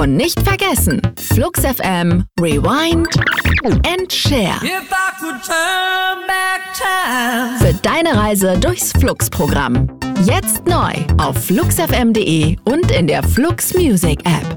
Und nicht vergessen, Flux FM, Rewind and Share. If I could turn back time. Für deine Reise durchs Flux-Programm. Jetzt neu auf fluxfm.de und in der Flux Music App.